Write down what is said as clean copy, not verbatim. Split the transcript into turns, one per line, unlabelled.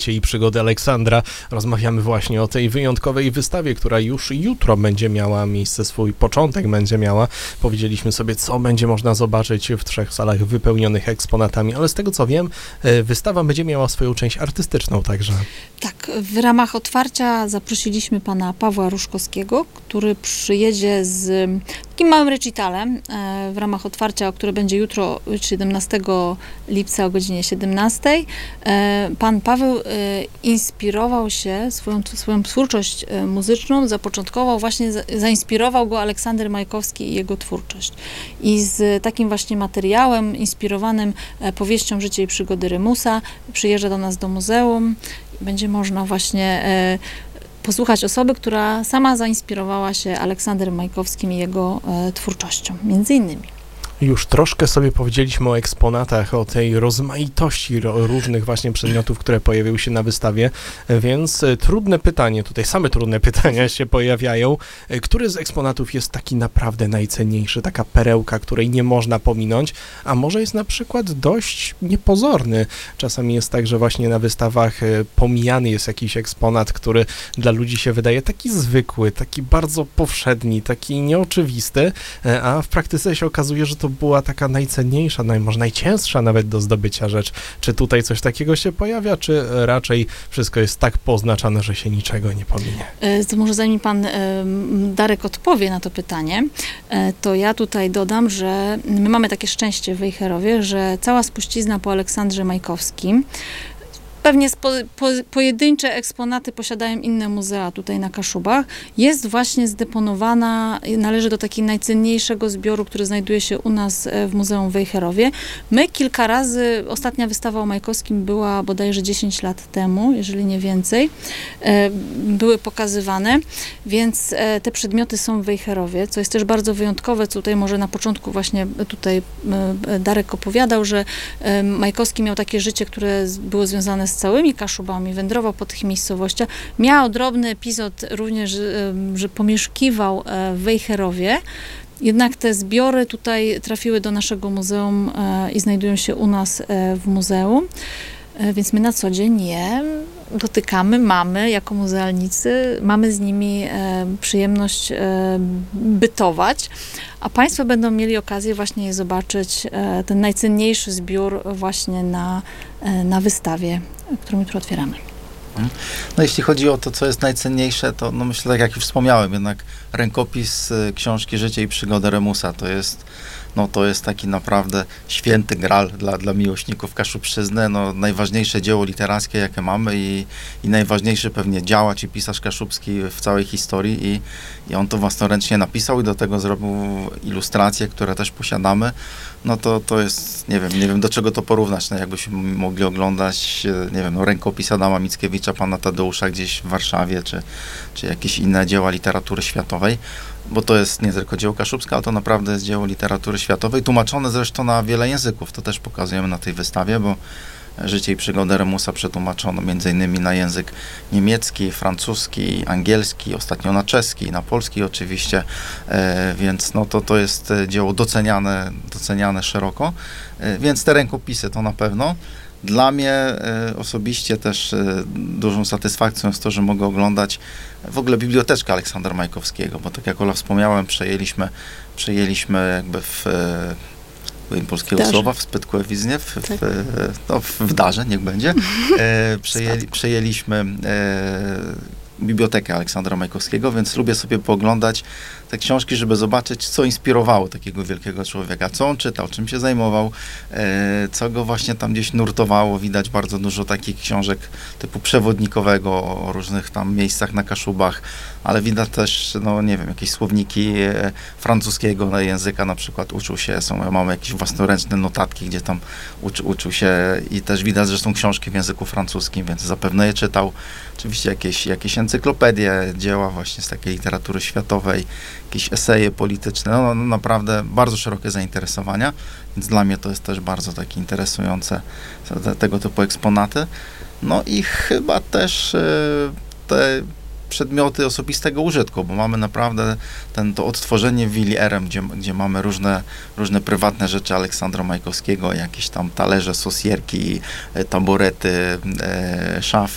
życie i przygody Aleksandra. Rozmawiamy właśnie o tej wyjątkowej wystawie, która już jutro będzie miała miejsce, swój początek będzie miała. Powiedzieliśmy sobie, co będzie można zobaczyć w 3 salach wypełnionych eksponatami, ale z tego co wiem, wystawa będzie miała swoją część artystyczną także.
Tak, w ramach otwarcia zaprosiliśmy pana Pawła Różkowskiego, który przyjedzie z takim małym recitalem w ramach otwarcia, które będzie jutro, 17 lipca o godzinie 17. Pan Paweł inspirował się, swoją twórczość muzyczną zapoczątkował właśnie, zainspirował go Aleksander Majkowski i jego twórczość. I z takim właśnie materiałem inspirowanym powieścią Życie i przygody Remusa przyjeżdża do nas do muzeum. Będzie można właśnie posłuchać osoby, która sama zainspirowała się Aleksandrem Majkowskim i jego twórczością, między innymi.
Już troszkę sobie powiedzieliśmy o eksponatach, o tej rozmaitości różnych właśnie przedmiotów, które pojawiły się na wystawie, więc trudne pytanie, tutaj same trudne pytania się pojawiają. Który z eksponatów jest taki naprawdę najcenniejszy, taka perełka, której nie można pominąć, a może jest na przykład dość niepozorny. Czasami jest tak, że właśnie na wystawach pomijany jest jakiś eksponat, który dla ludzi się wydaje taki zwykły, taki bardzo powszedni, taki nieoczywisty, a w praktyce się okazuje, że to była taka najcenniejsza, może najcięższa nawet do zdobycia rzecz. Czy tutaj coś takiego się pojawia, czy raczej wszystko jest tak poznaczane, że się niczego nie pominie?
To może zanim pan Darek odpowie na to pytanie, to ja tutaj dodam, że my mamy takie szczęście w Wejherowie, że cała spuścizna po Aleksandrze Majkowskim, pewnie pojedyncze eksponaty posiadają inne muzea tutaj na Kaszubach, jest właśnie zdeponowana, należy do takiego najcenniejszego zbioru, który znajduje się u nas w Muzeum w Wejherowie. My kilka razy, ostatnia wystawa o Majkowskim była bodajże 10 lat temu, jeżeli nie więcej, były pokazywane, więc te przedmioty są w Wejherowie, co jest też bardzo wyjątkowe, co tutaj może na początku właśnie tutaj Darek opowiadał, że Majkowski miał takie życie, które było związane z całymi Kaszubami, wędrował po tych miejscowościach. Miał drobny epizod również, że pomieszkiwał w Wejherowie. Jednak te zbiory tutaj trafiły do naszego muzeum i znajdują się u nas w muzeum. Więc my na co dzień je dotykamy, mamy jako muzealnicy, mamy z nimi przyjemność bytować, a państwo będą mieli okazję właśnie je zobaczyć, ten najcenniejszy zbiór właśnie na wystawie, którą jutro otwieramy.
No jeśli chodzi o to, co jest najcenniejsze, to no myślę, tak jak już wspomniałem, jednak rękopis książki Życie i przygody Remusa to jest taki naprawdę święty gral dla miłośników Kaszubszczyzny, najważniejsze dzieło literackie, jakie mamy i najważniejszy pewnie działacz i pisarz kaszubski w całej historii i on to własnoręcznie napisał i do tego zrobił ilustracje, które też posiadamy. To jest, nie wiem do czego to porównać, jakbyśmy mogli oglądać, rękopis Adama Mickiewicza, pana Tadeusza gdzieś w Warszawie, czy jakieś inne dzieła literatury światowej, bo to jest nie tylko dzieło kaszubskie, ale to naprawdę jest dzieło literatury światowej, tłumaczone zresztą na wiele języków, to też pokazujemy na tej wystawie, bo Życie i przygody Remusa przetłumaczono m.in. na język niemiecki, francuski, angielski, ostatnio na czeski, na polski oczywiście, więc to jest dzieło doceniane szeroko, więc te rękopisy to na pewno. Dla mnie osobiście też dużą satysfakcją jest to, że mogę oglądać w ogóle biblioteczkę Aleksandra Majkowskiego, bo tak jak Ola wspomniałem, przejęliśmy jakby w polskiego słowa, w Spytku Wiznie, w Darze, niech będzie. Przejęliśmy bibliotekę Aleksandra Majkowskiego, więc lubię sobie pooglądać te książki, żeby zobaczyć, co inspirowało takiego wielkiego człowieka, co on czytał, czym się zajmował, co go właśnie tam gdzieś nurtowało. Widać bardzo dużo takich książek typu przewodnikowego o różnych tam miejscach na Kaszubach, ale widać też, jakieś słowniki francuskiego języka na przykład uczył się, mamy jakieś własnoręczne notatki, gdzie tam uczył się i też widać, że są książki w języku francuskim, więc zapewne je czytał. Oczywiście jakieś encyklopedie, dzieła właśnie z takiej literatury światowej, jakieś eseje polityczne, naprawdę bardzo szerokie zainteresowania, więc dla mnie to jest też bardzo takie interesujące tego typu eksponaty. I chyba też te przedmioty osobistego użytku, bo mamy naprawdę to odtworzenie w Willi Erem, gdzie mamy różne prywatne rzeczy Aleksandra Majkowskiego, jakieś tam talerze, sosierki, taborety, szafy,